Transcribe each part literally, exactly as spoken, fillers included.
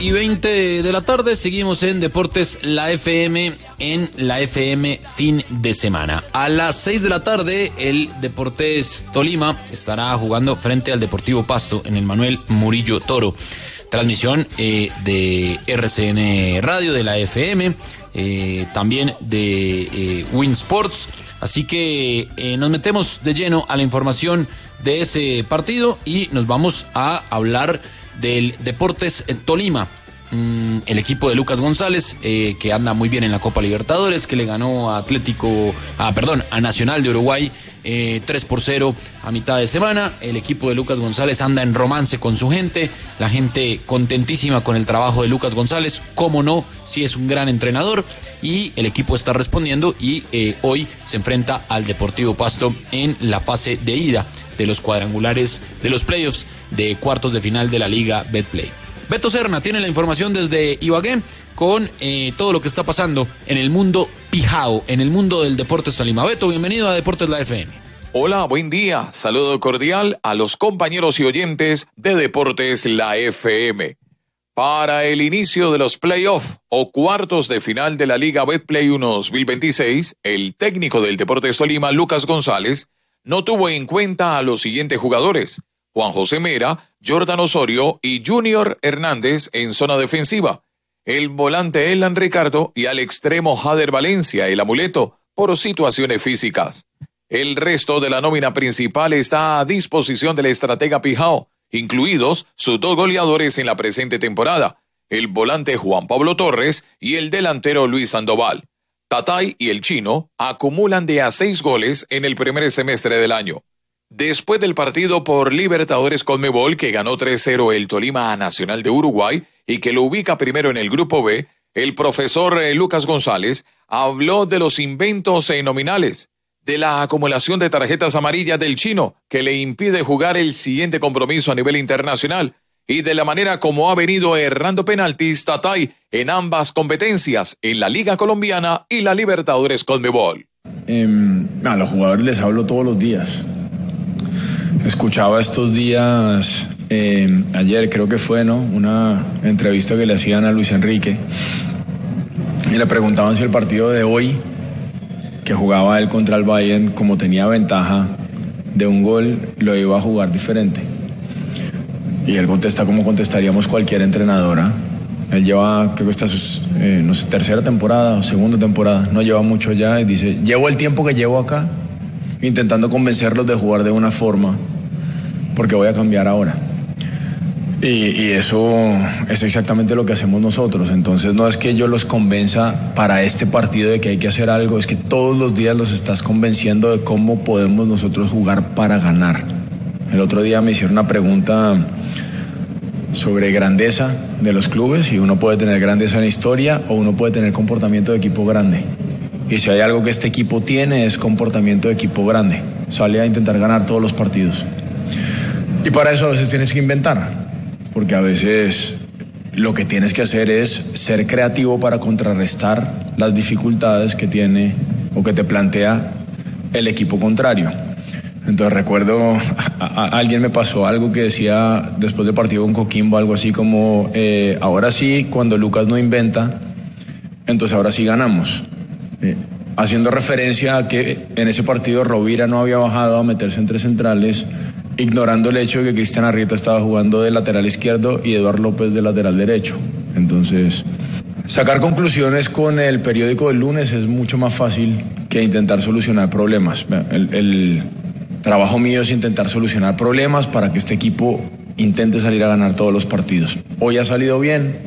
y veinte de la tarde, seguimos en Deportes La F M, en La F M fin de semana. A las seis de la tarde, el Deportes Tolima estará jugando frente al Deportivo Pasto en el Manuel Murillo Toro. Transmisión eh, de R C N Radio, de la F M, eh, también de eh, Win Sports. Así que eh, nos metemos de lleno a la información de ese partido y nos vamos a hablar del Deportes Tolima. Mm, el equipo de Lucas González, eh, que anda muy bien en la Copa Libertadores, que le ganó a Atlético, ah, perdón, a Nacional de Uruguay eh, tres por cero a mitad de semana. El equipo de Lucas González anda en romance con su gente, la gente contentísima con el trabajo de Lucas González, cómo no, si es un gran entrenador, y el equipo está respondiendo y eh, hoy se enfrenta al Deportivo Pasto en la fase de ida de los cuadrangulares de los playoffs de cuartos de final de la Liga Betplay. Beto Serna tiene la información desde Ibagué con eh, todo lo que está pasando en el mundo pijao, en el mundo del Deportes Tolima. Beto, bienvenido a Deportes La F M. Hola, buen día. Saludo cordial a los compañeros y oyentes de Deportes La F M. Para el inicio de los playoffs o cuartos de final de la Liga Betplay uno dos mil veintiséis, el técnico del Deportes Tolima, Lucas González, no tuvo en cuenta a los siguientes jugadores: Juan José Mera, Jordan Osorio y Junior Hernández en zona defensiva, el volante Elan Ricardo y al extremo Jader Valencia, el amuleto, por situaciones físicas. El resto de la nómina principal está a disposición del estratega Pijao, incluidos sus dos goleadores en la presente temporada, el volante Juan Pablo Torres y el delantero Luis Sandoval. Tatay y el Chino acumulan de a seis goles en el primer semestre del año. Después del partido por Libertadores Conmebol, que ganó tres cero el Tolima a Nacional de Uruguay y que lo ubica primero en el Grupo B, el profesor eh, Lucas González habló de los inventos eh, nominales, de la acumulación de tarjetas amarillas del Chino, que le impide jugar el siguiente compromiso a nivel internacional, y de la manera como ha venido errando penaltis Tatay en ambas competencias, en la Liga Colombiana y la Libertadores Conmebol. Eh, a los jugadores les hablo todos los días. Escuchaba estos días, eh, ayer creo que fue, ¿no?, una entrevista que le hacían a Luis Enrique y le preguntaban si el partido de hoy, que jugaba él contra el Bayern, como tenía ventaja de un gol, lo iba a jugar diferente. Y él contesta como contestaríamos cualquier entrenadora. Él lleva, creo que esta es eh, no sé, tercera temporada o segunda temporada, no lleva mucho ya, y dice, llevo el tiempo que llevo acá intentando convencerlos de jugar de una forma, porque voy a cambiar ahora. Y, y eso es exactamente lo que hacemos nosotros. Entonces no es que yo los convenza para este partido de que hay que hacer algo, es que todos los días los estás convenciendo de cómo podemos nosotros jugar para ganar. El otro día me hicieron una pregunta sobre grandeza de los clubes, y uno puede tener grandeza en historia o uno puede tener comportamiento de equipo grande. Y si hay algo que este equipo tiene es comportamiento de equipo grande. Sale a intentar ganar todos los partidos. Y para eso a veces tienes que inventar, porque a veces lo que tienes que hacer es ser creativo para contrarrestar las dificultades que tiene o que te plantea el equipo contrario. Entonces recuerdo, a, a, a alguien me pasó algo que decía después del partido con Coquimbo, algo así como, eh, ahora sí, cuando Lucas no inventa, entonces ahora sí ganamos. Eh, haciendo referencia a que en ese partido Rovira no había bajado a meterse entre centrales, ignorando el hecho de que Cristian Arrieta estaba jugando de lateral izquierdo y Eduardo López de lateral derecho. Entonces, sacar conclusiones con el periódico del lunes es mucho más fácil que intentar solucionar problemas. El, el trabajo mío es intentar solucionar problemas para que este equipo intente salir a ganar todos los partidos. Hoy ha salido bien,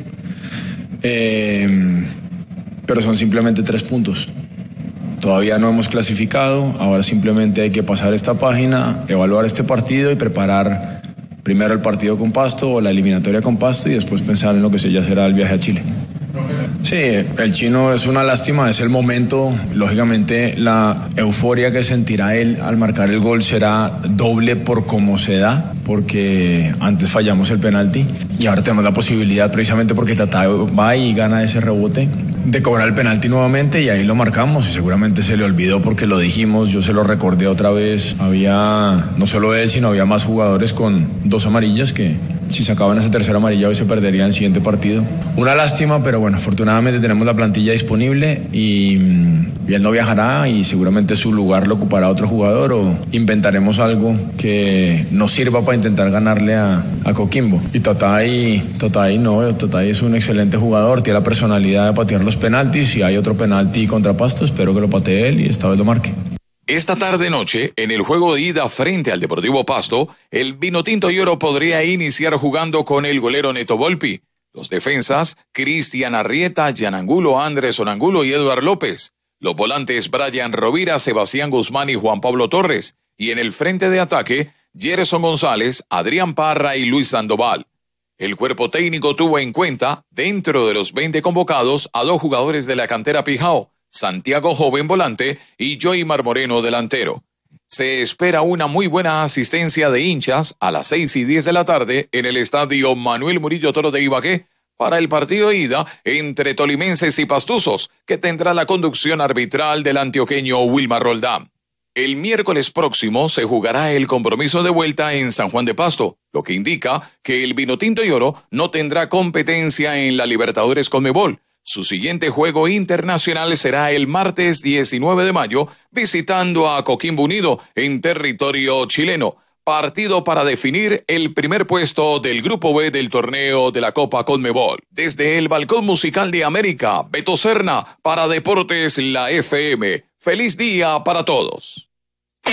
eh, pero son simplemente tres puntos. Todavía no hemos clasificado, ahora simplemente hay que pasar esta página, evaluar este partido y preparar primero el partido con Pasto o la eliminatoria con Pasto y después pensar en lo que ya será el viaje a Chile. Sí, el Chino es una lástima, es el momento, lógicamente la euforia que sentirá él al marcar el gol será doble por cómo se da, porque antes fallamos el penalti y ahora tenemos la posibilidad, precisamente porque Tata va y gana ese rebote, de cobrar el penalti nuevamente y ahí lo marcamos, y seguramente se le olvidó porque lo dijimos, yo se lo recordé otra vez, había no solo él sino había más jugadores con dos amarillas que si sacaban esa tercera amarilla hoy se perdería el siguiente partido. Una lástima, pero bueno, afortunadamente tenemos la plantilla disponible y, y él no viajará y seguramente su lugar lo ocupará otro jugador o inventaremos algo que nos sirva para intentar ganarle a, a Coquimbo. Y Totay, Totay no, Totay es un excelente jugador, tiene la personalidad de patear los penaltis. Si hay otro penalti contra Pasto, espero que lo patee él y esta vez lo marque. Esta tarde-noche, en el juego de ida frente al Deportivo Pasto, el Vinotinto y Oro podría iniciar jugando con el golero Neto Volpi. Los defensas, Cristian Arrieta, Gian Angulo, Andrés Onangulo y Eduard López. Los volantes, Brian Rovira, Sebastián Guzmán y Juan Pablo Torres. Y en el frente de ataque, Gerson González, Adrián Parra y Luis Sandoval. El cuerpo técnico tuvo en cuenta, dentro de los veinte convocados, a dos jugadores de la cantera Pijao, Santiago Joven volante y Joymar Moreno delantero. Se espera una muy buena asistencia de hinchas a las seis y diez de la tarde en el estadio Manuel Murillo Toro de Ibagué para el partido de ida entre tolimenses y pastuzos, que tendrá la conducción arbitral del antioqueño Wilmar Roldán. El miércoles próximo se jugará el compromiso de vuelta en San Juan de Pasto, lo que indica que el Vinotinto y Oro no tendrá competencia en la Libertadores Conmebol. Su siguiente juego internacional será el martes diecinueve de mayo, visitando a Coquimbo Unido en territorio chileno. Partido para definir el primer puesto del Grupo B del torneo de la Copa Conmebol. Desde el Balcón Musical de América, Beto Serna, para Deportes La F M. ¡Feliz día para todos!